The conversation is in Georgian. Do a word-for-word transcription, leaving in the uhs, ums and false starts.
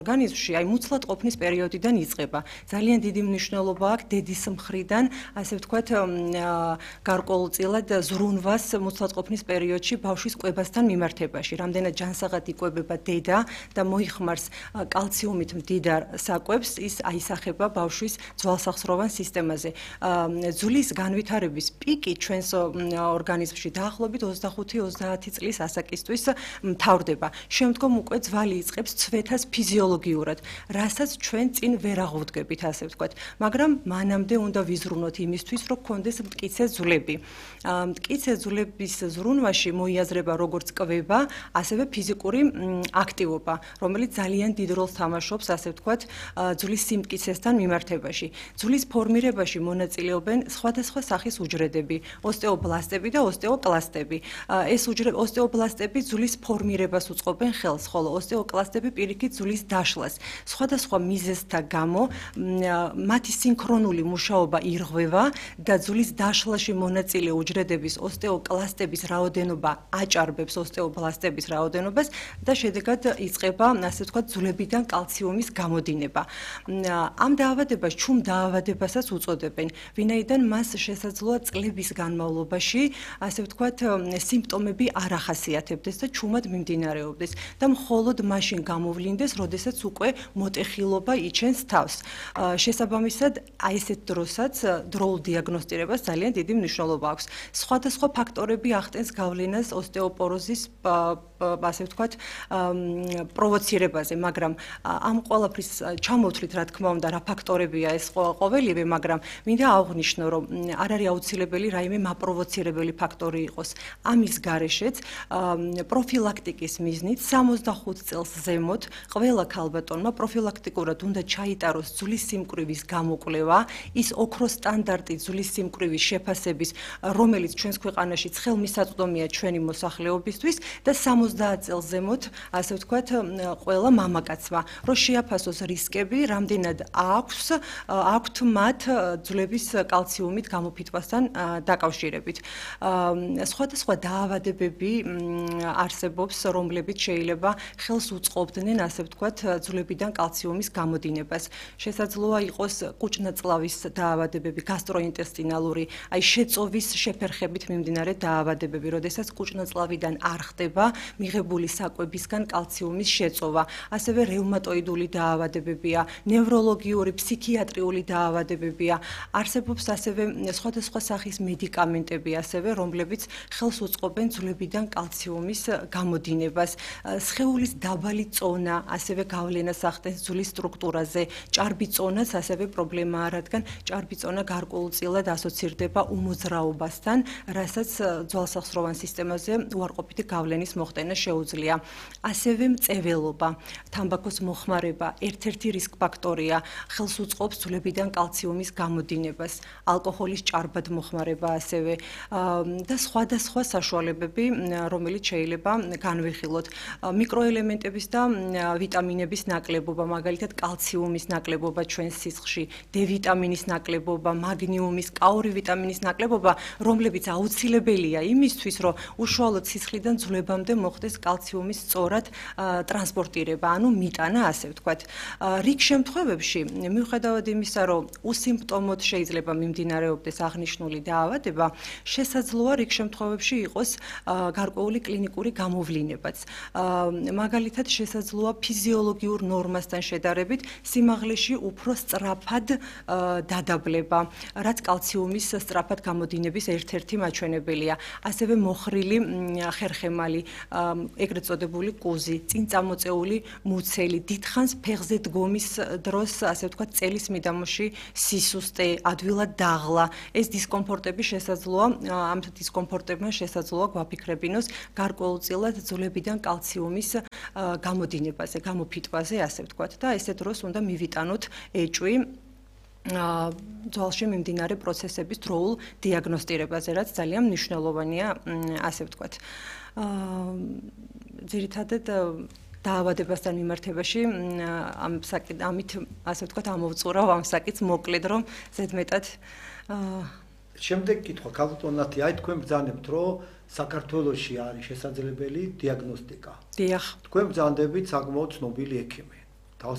ორგანიზმში აი მუცლად ყოფნის პერიოდიდან იწყება. ძალიან დიდი მნიშვნელობა აქვს დედის მხრიდან, ასე ვთქვათ, გარკვეულწილად ზრუნვას მუცლად ყოფნის პერიოდში ბავშვის კვებასთან მიმართებაში. რამდენად ჯანსაღად იკვებება დედა და მოიხმარს კალციუმით მდიდარ საკვებს, ის აისახება ბავშვის ძვალსახსროვან სისტემაზე. ძვლის განვითარების პიკი ჩვენს ორგანიზმში დაახლოებით ოცდახუთი ოცდაათი წლის ასაკისთვის მთავრდება. შემდგომ უკვე ძვალი იწყებს ცვეთას ფიზიოლოგიურად, რასაც ჩვენ წინ ვერ აღვდგებით, ასე ვთქვათ. მაგრამ მანამდე უნდა ვიზრუნოთ იმისთვის, რომ გქონდეს მტკიცე ძვლები. მტკიცე ძვლების ზრუნვაში მოიაზრება როგორც კვება, ასევე ფიზიკური აქტივობა, რომელიც ძალიან დიდ როლს თამაშობს, ასე ვთქვათ, ძვლის სიმტკიცესთან მიმართებაში. ძვლის ფორმირებაში მონაწილეობენ სხვადასხვა სახის უჯრედები, ოსტეობლასტები და ოსტეოკლასტები. ეს უჯრედები, ოსტეობლასტები ძვლის ფორმირებას უწყობენ ხელს, ხოლო ოსტეოკლასტები პირიქით ძვლის დაშლას. სხვადასხვა მიზეზთა გამო მათი სინქრონული მუშაობა ირღვევა და ძვლის დაშლაში მონაწილე უჯრედების ოსტეოკლასტების რაოდენობა აჭარბებს ოსტეობლასტების რაოდენობას და შედეგად იწყება, ასე ვთქვათ, ძვლებიდან კალციუმის გამოდინება. ამ დაავადებას ჩუმ დაავადებასაც უწოდებენ, ვინაიდან მას შესაძლოა წლების განმავლობაში, ასე ვთქვათ, სიმპტომები არ ახასიათებდეს და ჩუმად მიმდინარეობდეს და მხოლოდ მაშინ გამოვლინდეს, როდესაც უკვე მოტეხილობა იჩენს თავს. შესაბამისად, აი ესეთ დროსაც დროულ დიაგნოსტირებას ძალიან დიდი მნიშვნელობა აქვს. სხვადასხვა ფაქტორები ახდენს გავლენას ოსტეოპოროზის, ასე ვთქვათ, პროვოცირებაზე, მაგრამ ამ ყველაფრის ჩამოთვლით, რა თქმა უნდა, რა ფაქტორებია ეს ყოველივე, მაგრამ მინდა აღვნიშნო, რომ არ არის აუცილებელი რაიმე მაპროვოცირებელი ფაქტორი იყოს. ამის გარეშეც პროფილაქტიკის მიზნით სამოცდახუთ წელს ზემოთ ყველა ქალბატონმა პროფილაქტიკურად უნდა ჩაიტაროს ძვლის სიმკვრივის გამოკვლევა, ის ოქროს სტანდარტი ძვლის სიმკვრივის შეფასების, რომელიც ჩვენს ქვეყანაში ცხელმისაწვდომია ჩვენი მოსახლეობისთვის და სამოცდაათ წელს ზემოთ, ასე ვთქვათ, ყველა მამაკაცმა, რომ შეაფასოს რისკები, რამდენად აქვს, აქვთ მათ ძვლების კალციუმით გამოფიტვასთან დაკავშირებით. სხვადასხვა დაავადებები არსებობს, რომლებიც შეიძლება ხელს უწყობდნენ, ასე ვთქვათ, ძვლებიდან კალციუმის გამოდინებას. შესაძლოა იყოს კუჭნაწლავის დაავადებები, გასტროინტესტინალური, აი შეწოვის შეფერხებით მიმდინარე დაავადებები, როდესაც კუჭნაწლავიდან არ ხდება მიღებული საკვებისგან კალციუმის შეწოვა. ასევე რევმატოიდული დაავადებებია, ნევროლოგიური, ფსიქიატრიული დაავადებებია. არსებობს ასევე სხვადასხვა სახის მედიკამენტები, ასევე რომლებიც ხელს უწყობენ ძვლებიდან კალციუმის გამოდინებას. სხეულის დაბალი წონა, ასევე გავლენას ახდენს ძვლის სტრუქტურაზე. ჭარბი წონაც ასევე პრობლემაა, რადგან ჭარბი წონა გარკვეულწილად ასოცირდება უმოძრაობასთან, რასაც ძვალსახსროვან სისტემაზე უარყოფითი გავლენის მოხდენა შეუძლია. ასევე მწეველობა, თამბაქოს მოხმარება ერთ-ერთი რისკ ფაქტორია, ხელს უწყობს ძვლებიდან კალციუმის გამოდინებას. ალკოჰოლის ჭარბად მოხმარება ასევე და სხვადასხვა საშუალებები, რომელიც შეიძლება განვიხილოთ. მიკროელემენტების და ვიტამინების ნაკლებობა, მაგალითად კალციუმის ნაკლებობა ჩვენს სისხლში, დე ვიტამინის ნაკლებობა, მაგნიუმის, კაური ვიტამინის ნაკლებობა, რომლებიც აუცილებელია იმისთვის, რომ უშუალოდ სისხლიდან ძვლებამდე მოხდეს კალციუმის სწორად ტრანსპორტირება, ანუ მიტანა, ასე ვთქვათ. რიგ შემთხვევებში, მიუხედავად იმისა, რომ უსიმპტომოდ შეიძლება მიმდინარეობდეს აღნიშნული დაავადება, შესაძლოა რიგ შემთხვევებში იყოს გარკვეული კლინიკური გამოვლინებაც. მაგალითად, შესაძლოა ფიზიოლოგიურ ნორმასთან შედარებით სიმაღლეში უფრო სწრაფად დადაბლება, რაც კალციუმის სწრაფად გამოდინების ერთ-ერთი მაჩვენებელია. ასევე მოხრილი ხერხემალი, ეგრეთ წოდებული კუზი, წინ წამოწეული მუცელი, დიდხანს ფეხზე დგომის დროს, ასე ვთქვათ, წელის მიდამოში სისუსტე, ადვილად დაღლა. ეს დისკომფორტები შესაძლოა, ამ დისკომფორტებმა შესაძლოა გვაფიქრებინოს გარკვეულწილად ძვლებიდან კალციუმის გამოდინებაზე, გამოფიტვაზე, ასე ვთქვათ და ესე დროს უნდა მივიტანოთ ეჭვი ძვალში მიმდინარე პროცესების დროულ დიაგნოსტირებაზე, რაც ძალიან მნიშვნელოვანია, ასე ვთქვათ. ძირითადად დაავადებასთან მიმართებაში ამ საკითხ ამით, ასე ვთქვათ, ამოვწურავ ამ საკითხს მოკლედ, რომ ზედმეტად შემდეგ კითხვა, ქალბატონათი, აი თქვენ ბრძანებთ, რომ საქართველოში არის შესაძლებელი დიაგნოსტიკა. დიახ. თქვენ ბრძანდებით საკმაოდ ცნობილი ექიმი.